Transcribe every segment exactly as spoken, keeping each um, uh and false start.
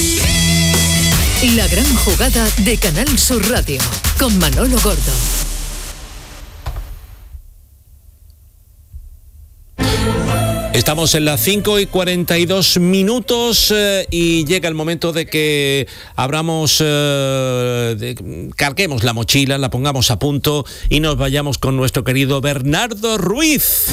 La gran jugada de Canal Sur Radio, con Manolo Gordo. Estamos en las cinco y cuarenta y dos minutos eh, y llega el momento de que abramos, eh, de, carguemos la mochila, la pongamos a punto y nos vayamos con nuestro querido Bernardo Ruiz.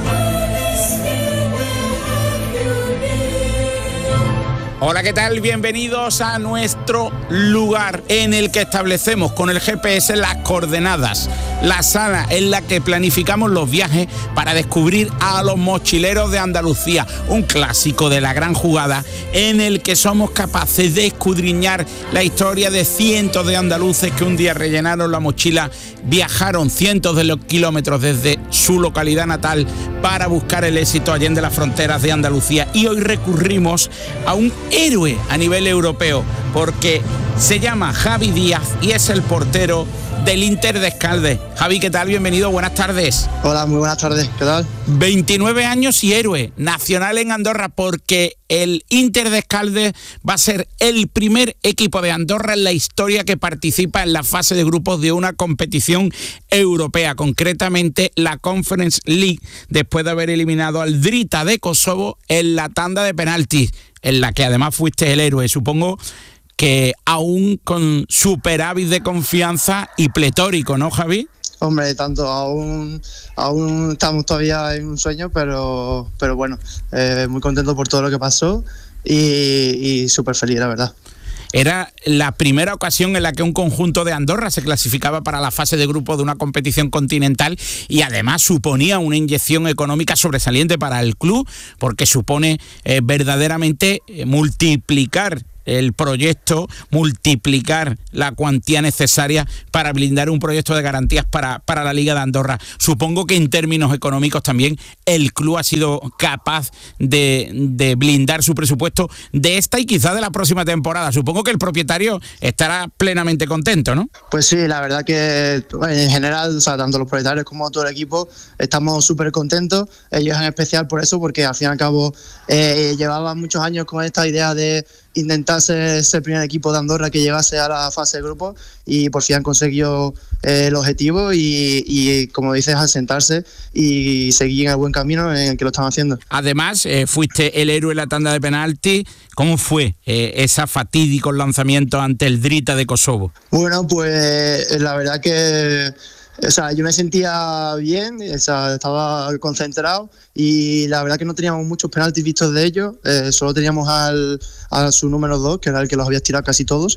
Hola, ¿qué tal? Bienvenidos a nuestro lugar en el que establecemos con el G P S las coordenadas, la sala en la que planificamos los viajes para descubrir a los mochileros de Andalucía, un clásico de la gran jugada en el que somos capaces de escudriñar la historia de cientos de andaluces que un día rellenaron la mochila, viajaron cientos de los kilómetros desde su localidad natal para buscar el éxito allende las fronteras de Andalucía, y hoy recurrimos a un héroe a nivel europeo porque se llama Javi Díaz y es el portero del Inter de Escaldes. Javi, ¿qué tal? Bienvenido, buenas tardes. Hola, muy buenas tardes, ¿qué tal? veintinueve años y héroe nacional en Andorra, porque el Inter de Escaldes va a ser el primer equipo de Andorra en la historia que participa en la fase de grupos de una competición europea, concretamente la Conference League, después de haber eliminado al Drita de Kosovo en la tanda de penaltis, en la que además fuiste el héroe. Supongo que aún con superávit de confianza y pletórico, ¿no, Javi? Hombre, tanto, aún, aún estamos todavía en un sueño, pero, pero bueno, eh, muy contento por todo lo que pasó y, y súper feliz, la verdad. Era la primera ocasión en la que un conjunto de Andorra se clasificaba para la fase de grupo de una competición continental, y además suponía una inyección económica sobresaliente para el club, porque supone eh, verdaderamente eh, multiplicar el proyecto, multiplicar la cuantía necesaria para blindar un proyecto de garantías para, para la Liga de Andorra. Supongo que en términos económicos también el club ha sido capaz de, de blindar su presupuesto de esta y quizás de la próxima temporada. Supongo que el propietario estará plenamente contento, ¿no? Pues sí, la verdad que en general, o sea, tanto los propietarios como todo el equipo estamos súper contentos, ellos en especial por eso, porque al fin y al cabo eh, llevaban muchos años con esta idea de intentar ser, ser el primer equipo de Andorra que llegase a la fase de grupo, y por fin han conseguido eh, el objetivo y, y, como dices, asentarse y seguir en el buen camino en el que lo están haciendo. Además, eh, fuiste el héroe en la tanda de penalti. ¿Cómo fue eh, ese fatídico lanzamiento ante el Drita de Kosovo? Bueno, pues la verdad que... O sea, yo me sentía bien, o sea, estaba concentrado, y la verdad que no teníamos muchos penaltis vistos de ellos, eh, solo teníamos al, a su número dos, que era el que los había tirado casi todos,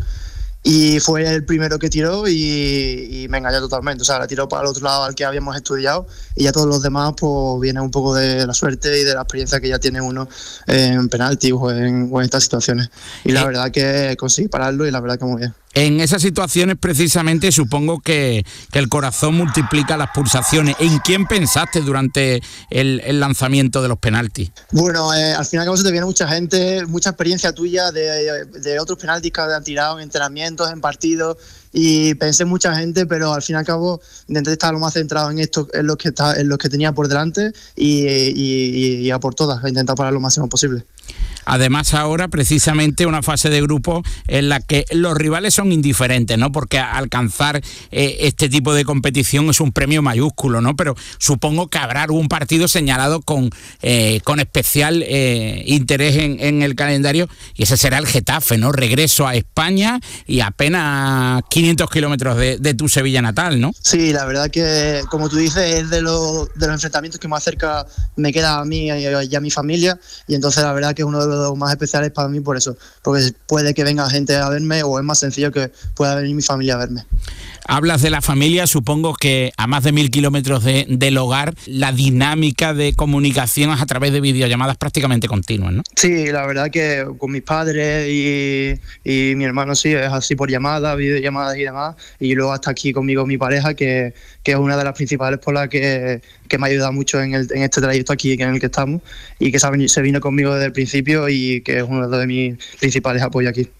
y fue el primero que tiró y, y me engañó totalmente. O sea, la tiró para el otro lado al que habíamos estudiado, y ya todos los demás pues vienen un poco de la suerte y de la experiencia que ya tiene uno en penaltis o en, o en estas situaciones. Y la verdad que conseguí pararlo y la verdad que muy bien. En esas situaciones precisamente supongo que, que el corazón multiplica las pulsaciones. ¿En quién pensaste durante el, el lanzamiento de los penaltis? Bueno, eh, al final se te viene mucha gente, mucha experiencia tuya de, de otros penaltis que han tirado en entrenamientos, en partidos, y pensé en mucha gente, pero al fin y al cabo intenté estar lo más centrado en esto, en lo que, está, en lo que tenía por delante, y, y, y a por todas, a intentar parar lo máximo posible. Además, ahora precisamente una fase de grupo en la que los rivales son indiferentes, ¿no? Porque alcanzar eh, este tipo de competición es un premio mayúsculo, ¿no? Pero supongo que habrá algún partido señalado con, eh, con especial eh, interés en, en el calendario, y ese será el Getafe, ¿no? Regreso a España y apenas quinientos kilómetros de, de tu Sevilla natal, ¿no? Sí, la verdad que, como tú dices, es de, lo, de los enfrentamientos que más cerca me queda a mí y a mi familia, y entonces la verdad que es uno de los más especiales para mí por eso, porque puede que venga gente a verme, o es más sencillo que pueda venir mi familia a verme. Hablas de la familia, supongo que a más de mil kilómetros de, del hogar, la dinámica de comunicación es a través de videollamadas prácticamente continuas, ¿no? Sí, la verdad que con mis padres y, y mi hermano sí, es así por llamadas, videollamadas y demás, y luego hasta aquí conmigo mi pareja, que, que es una de las principales por las que, que me ha ayudado mucho en, el, en este trayecto aquí en el que estamos, y que se, se vino conmigo desde el principio y que es uno de mis principales apoyos aquí.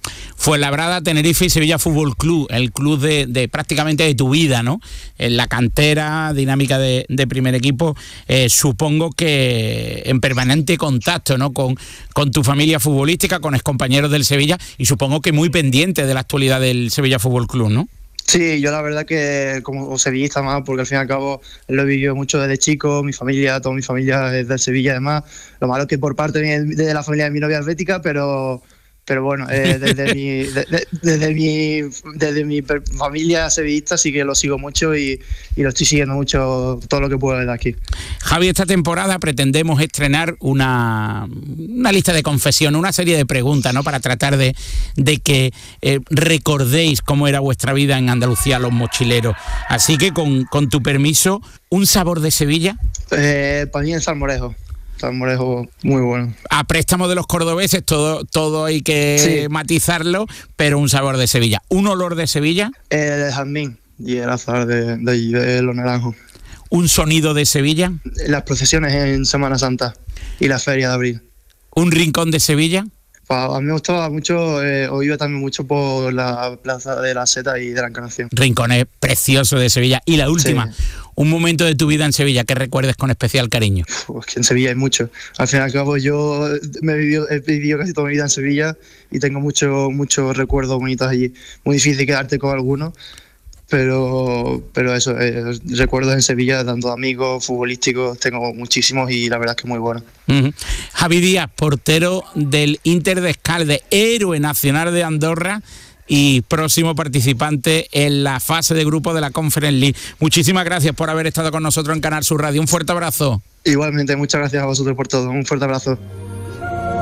Fuenlabrada, Tenerife y Sevilla Fútbol Club, el club de, de prácticamente de tu vida, ¿no? En la cantera, dinámica de, de primer equipo, eh, supongo que en permanente contacto, ¿no? Con, con tu familia futbolística, con excompañeros del Sevilla y supongo que muy pendiente de la actualidad del Sevilla Fútbol Club, ¿no? Sí, yo la verdad que como sevillista más, porque al fin y al cabo lo he vivido mucho desde chico, mi familia, toda mi familia es del Sevilla además, lo malo es que por parte de, mi, de la familia de mi novia atlética, pero pero bueno, eh, desde, mi, de, de, desde mi desde mi familia sevillista sí que lo sigo mucho y, y lo estoy siguiendo mucho todo lo que puedo desde aquí. Javi, esta temporada pretendemos estrenar una, una lista de confesión, una serie de preguntas, ¿no? Para tratar de, de que eh, recordéis cómo era vuestra vida en Andalucía, los mochileros. Así que con, con tu permiso, ¿un sabor de Sevilla? Eh, para mí el salmorejo. Salmorejo muy bueno. A préstamo de los cordobeses, todo, todo hay que sí. matizarlo, pero un sabor de Sevilla. ¿Un olor de Sevilla? El jazmín y el azahar de, de, de los naranjos. ¿Un sonido de Sevilla? Las procesiones en Semana Santa y la feria de abril. ¿Un rincón de Sevilla? A mí me gustaba mucho, eh, o iba también mucho por la plaza de la Seta y de la Encarnación. Rincones preciosos de Sevilla. Y la última, sí. un momento de tu vida en Sevilla que recuerdes con especial cariño. Uf, es que en Sevilla hay mucho. Al fin y al cabo yo me he vivido, he vivido casi toda mi vida en Sevilla y tengo muchos muchos recuerdos bonitos allí. Muy difícil quedarte con algunos, pero pero eso, eh, recuerdos en Sevilla, tanto amigos, futbolísticos, tengo muchísimos y la verdad es que muy bueno. Uh-huh. Javi Díaz, portero del Inter de Escalde, héroe nacional de Andorra y próximo participante en la fase de grupo de la Conference League. Muchísimas gracias por haber estado con nosotros en Canal Sur Radio. Un fuerte abrazo. Igualmente, muchas gracias a vosotros por todo. Un fuerte abrazo.